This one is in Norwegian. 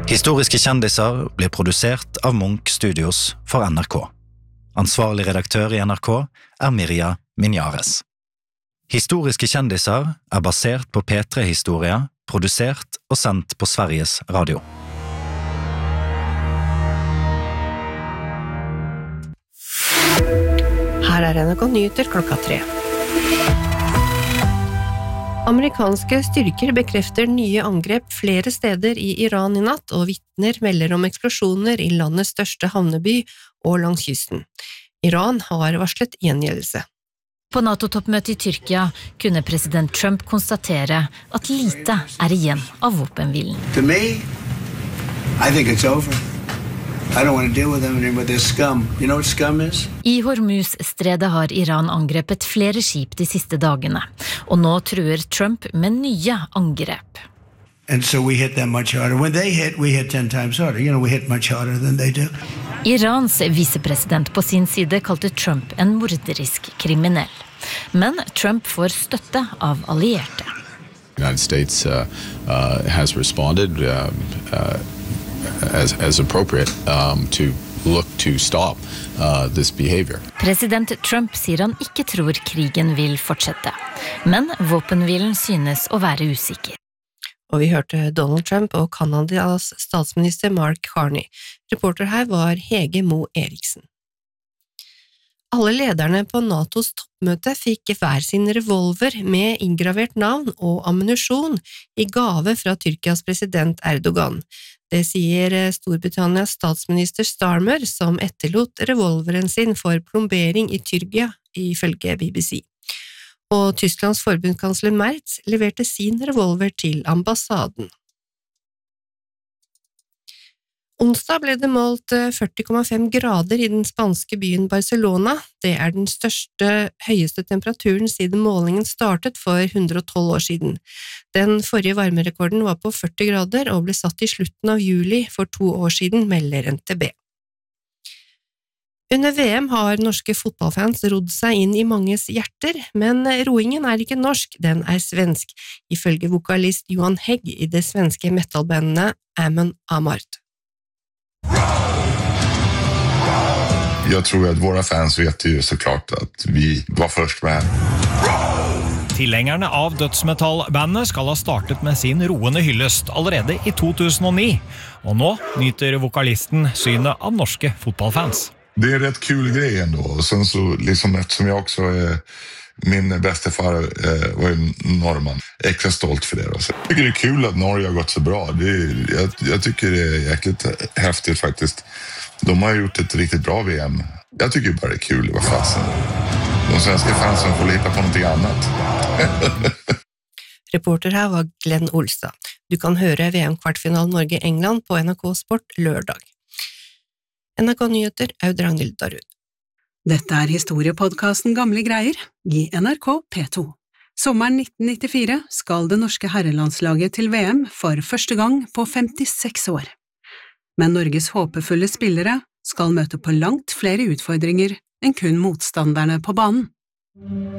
Historiske kjendiser blir produsert av Munch Studios for NRK. Ansvarlig redaktør i NRK Mirja Minjares. Historiske kjendiser basert på P3-historier, produsert og sendt på Sveriges Radio. Her NRK Nyheter klokka 3. Amerikanske styrker bekrefter nye angrep flere steder i Iran i natt, og vitner melder om eksplosjoner i landets største havneby og langs kysten. Iran har varslet gjengjeldelse. På NATO-toppmøtet i Tyrkia kunne president Trump konstatere at lite igjen av våpenhvilen. To me, I think it's over. I don't want to deal with them anymore. They're scum. You know what scum is? I Hormuz-stredet har Iran angrepet flere skip de siste dagene, og nå truer Trump med nye angrep. And so we hit them much harder. When they hit, we hit 10 times harder. You know, we hit much harder than they do. Irans visepresident på sin side kalte Trump en morderisk kriminell. Men Trump får støtte av allierte. United States has responded as appropriate to look to stop this behavior. President Trump sier han ikke tror krigen vil fortsette, men våpenhvilen synes å være usikker. Og vi hørte Donald Trump og Kanadas statsminister Mark Carney. Reporter her var Hege Mo Eriksen. Alle lederne på NATOs toppmøte fikk hver sin revolver med inngravert navn og ammunisjon i gave fra Tyrkias president Erdogan. Det sier Storbritannias statsminister Starmer, som etterlot revolveren sin for plombering i Tyrkia, ifølge BBC. Og Tysklands forbundskansler Merz leverte sin revolver til ambassaden. Onsdag ble det målt 40,5 grader i den spanske byen Barcelona. Det den høyeste temperaturen siden målingen startet for 112 år siden. Den forrige varmerekorden var på 40 grader og ble satt i slutten av juli for 2 år siden, melder NTB. Under VM har norske fotballfans rodd seg inn i manges hjerter, men roingen ikke norsk, den svensk, ifølge vokalist Johan Hegg i det svenske metalbandet Amon Amarth. Jag tror att våra fans vet ju såklart att vi var först med. Tilhengerne av dødsmetallbandet skal ha startet med sin roende hyllest allerede i 2009, og nå nyter vokalisten synet av norske fotballfans. Det en rätt kul grej ändå, och sen så liksom eftersom jag också min bästa far var ju norrman, extra stolt för det då. Så jag tycker det är kul att Norge har gått så bra. Jag tycker det är jäkligt häftigt faktiskt. De har gjort ett riktigt bra VM. Jag tycker bara det är kul, vad fasen. De svenska fansen får lita på någonting annat. Reporter her var Glenn Olstad. Du kan høre VM-kvartfinal Norge-England på NRK Sport lørdag. NRK Nyheter, Aud Ragnhild Darud. Dette historiepodcasten Gamle Greier i NRK P2. Sommeren 1994 skal det norske herrelandslaget til VM for første gang på 56 år. Men Norges håpefulle spillere skal møte på langt flere utfordringer enn kun motstanderne på banen.